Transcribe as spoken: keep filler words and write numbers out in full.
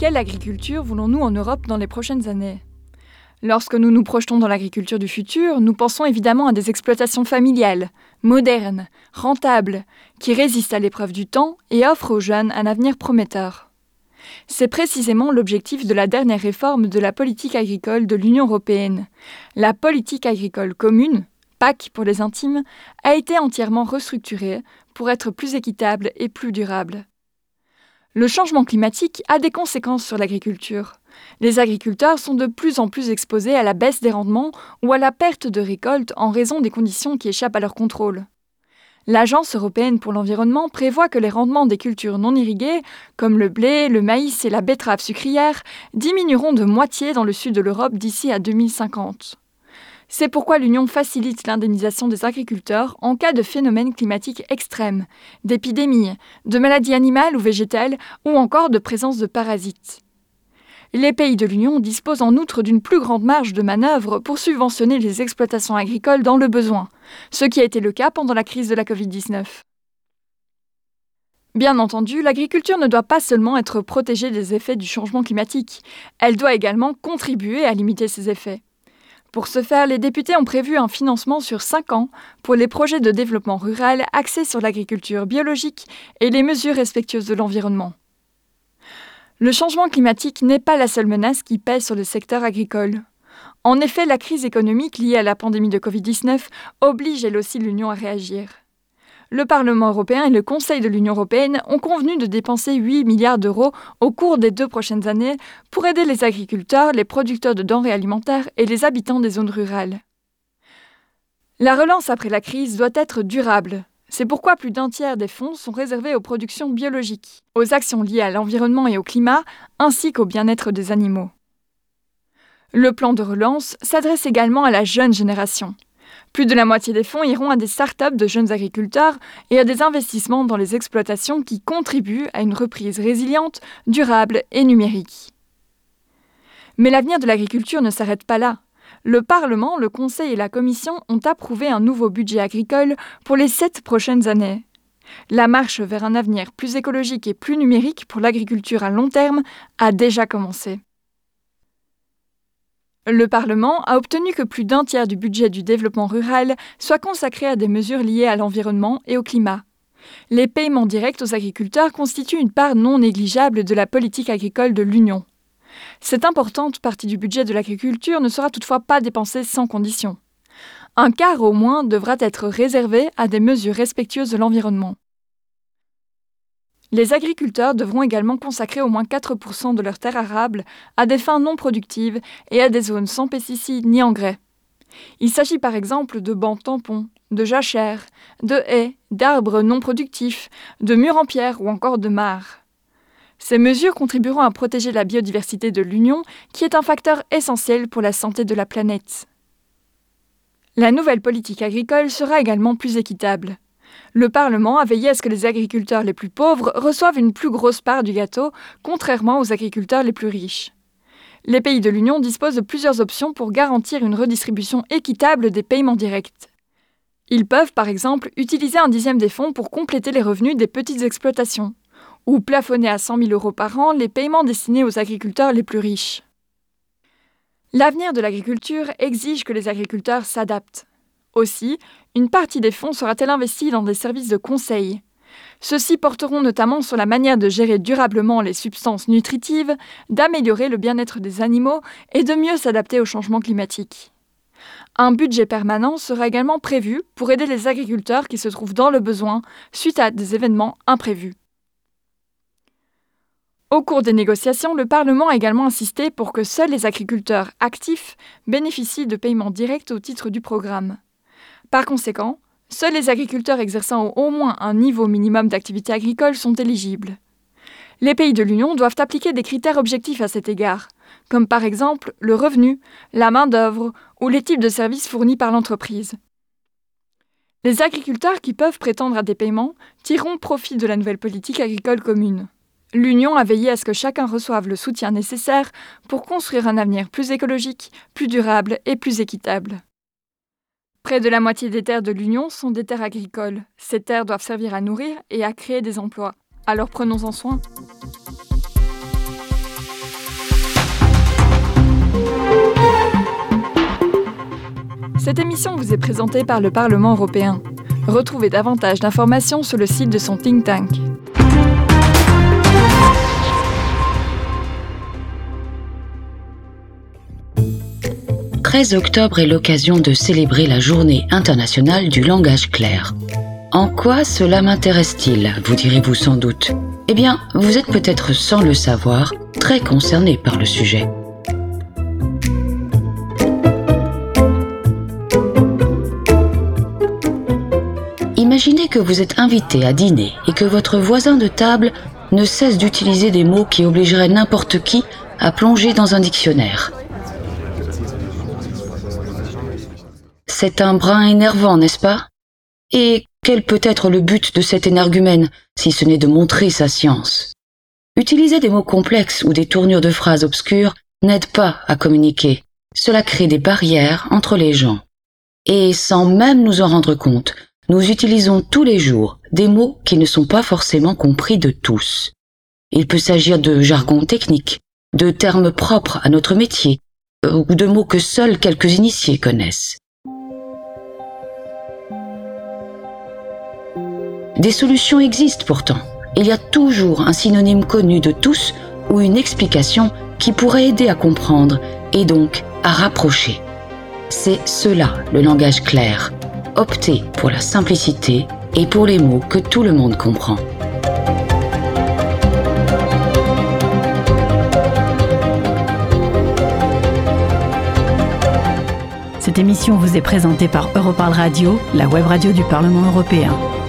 Quelle agriculture voulons-nous en Europe dans les prochaines années ? Lorsque nous nous projetons dans l'agriculture du futur, nous pensons évidemment à des exploitations familiales, modernes, rentables, qui résistent à l'épreuve du temps et offrent aux jeunes un avenir prometteur. C'est précisément l'objectif de la dernière réforme de la politique agricole de l'Union européenne. La politique agricole commune, P A C pour les intimes, a été entièrement restructurée pour être plus équitable et plus durable. Le changement climatique a des conséquences sur l'agriculture. Les agriculteurs sont de plus en plus exposés à la baisse des rendements ou à la perte de récoltes en raison des conditions qui échappent à leur contrôle. L'Agence européenne pour l'environnement prévoit que les rendements des cultures non irriguées, comme le blé, le maïs et la betterave sucrière, diminueront de moitié dans le sud de l'Europe d'ici à deux mille cinquante. C'est pourquoi l'Union facilite l'indemnisation des agriculteurs en cas de phénomènes climatiques extrêmes, d'épidémies, de maladies animales ou végétales ou encore de présence de parasites. Les pays de l'Union disposent en outre d'une plus grande marge de manœuvre pour subventionner les exploitations agricoles dans le besoin, ce qui a été le cas pendant la crise de la covid dix-neuf. Bien entendu, l'agriculture ne doit pas seulement être protégée des effets du changement climatique, elle doit également contribuer à limiter ces effets. Pour ce faire, les députés ont prévu un financement sur cinq ans pour les projets de développement rural axés sur l'agriculture biologique et les mesures respectueuses de l'environnement. Le changement climatique n'est pas la seule menace qui pèse sur le secteur agricole. En effet, la crise économique liée à la pandémie de covid dix-neuf oblige elle aussi l'Union à réagir. Le Parlement européen et le Conseil de l'Union européenne ont convenu de dépenser huit milliards d'euros au cours des deux prochaines années pour aider les agriculteurs, les producteurs de denrées alimentaires et les habitants des zones rurales. La relance après la crise doit être durable. C'est pourquoi plus d'un tiers des fonds sont réservés aux productions biologiques, aux actions liées à l'environnement et au climat, ainsi qu'au bien-être des animaux. Le plan de relance s'adresse également à la jeune génération. Plus de la moitié des fonds iront à des start-up de jeunes agriculteurs et à des investissements dans les exploitations qui contribuent à une reprise résiliente, durable et numérique. Mais l'avenir de l'agriculture ne s'arrête pas là. Le Parlement, le Conseil et la Commission ont approuvé un nouveau budget agricole pour les sept prochaines années. La marche vers un avenir plus écologique et plus numérique pour l'agriculture à long terme a déjà commencé. Le Parlement a obtenu que plus d'un tiers du budget du développement rural soit consacré à des mesures liées à l'environnement et au climat. Les paiements directs aux agriculteurs constituent une part non négligeable de la politique agricole de l'Union. Cette importante partie du budget de l'agriculture ne sera toutefois pas dépensée sans condition. Un quart au moins devra être réservé à des mesures respectueuses de l'environnement. Les agriculteurs devront également consacrer au moins quatre pour cent de leurs terres arables à des fins non productives et à des zones sans pesticides ni engrais. Il s'agit par exemple de bancs tampons, de jachères, de haies, d'arbres non productifs, de murs en pierre ou encore de mares. Ces mesures contribueront à protéger la biodiversité de l'Union, qui est un facteur essentiel pour la santé de la planète. La nouvelle politique agricole sera également plus équitable. Le Parlement a veillé à ce que les agriculteurs les plus pauvres reçoivent une plus grosse part du gâteau, contrairement aux agriculteurs les plus riches. Les pays de l'Union disposent de plusieurs options pour garantir une redistribution équitable des paiements directs. Ils peuvent, par exemple, utiliser un dixième des fonds pour compléter les revenus des petites exploitations, ou plafonner à cent mille euros par an les paiements destinés aux agriculteurs les plus riches. L'avenir de l'agriculture exige que les agriculteurs s'adaptent. Aussi, une partie des fonds sera-t-elle investie dans des services de conseil. Ceux-ci porteront notamment sur la manière de gérer durablement les substances nutritives, d'améliorer le bien-être des animaux et de mieux s'adapter au changement climatique. Un budget permanent sera également prévu pour aider les agriculteurs qui se trouvent dans le besoin suite à des événements imprévus. Au cours des négociations, le Parlement a également insisté pour que seuls les agriculteurs actifs bénéficient de paiements directs au titre du programme. Par conséquent, seuls les agriculteurs exerçant au moins un niveau minimum d'activité agricole sont éligibles. Les pays de l'Union doivent appliquer des critères objectifs à cet égard, comme par exemple le revenu, la main-d'œuvre ou les types de services fournis par l'entreprise. Les agriculteurs qui peuvent prétendre à des paiements tireront profit de la nouvelle politique agricole commune. L'Union a veillé à ce que chacun reçoive le soutien nécessaire pour construire un avenir plus écologique, plus durable et plus équitable. Près de la moitié des terres de l'Union sont des terres agricoles. Ces terres doivent servir à nourrir et à créer des emplois. Alors prenons-en soin. Cette émission vous est présentée par le Parlement européen. Retrouvez davantage d'informations sur le site de son think tank. Le treize octobre est l'occasion de célébrer la Journée internationale du langage clair. En quoi cela m'intéresse-t-il, vous direz-vous sans doute ? Eh bien, vous êtes peut-être sans le savoir, très concerné par le sujet. Imaginez que vous êtes invité à dîner et que votre voisin de table ne cesse d'utiliser des mots qui obligeraient n'importe qui à plonger dans un dictionnaire. C'est un brin énervant, n'est-ce pas ? Et quel peut être le but de cet énergumène, si ce n'est de montrer sa science ? Utiliser des mots complexes ou des tournures de phrases obscures n'aide pas à communiquer. Cela crée des barrières entre les gens. Et sans même nous en rendre compte, nous utilisons tous les jours des mots qui ne sont pas forcément compris de tous. Il peut s'agir de jargon technique, de termes propres à notre métier, ou de mots que seuls quelques initiés connaissent. Des solutions existent pourtant. Il y a toujours un synonyme connu de tous ou une explication qui pourrait aider à comprendre et donc à rapprocher. C'est cela le langage clair. Opter pour la simplicité et pour les mots que tout le monde comprend. Cette émission vous est présentée par Europarl Radio, la web radio du Parlement européen.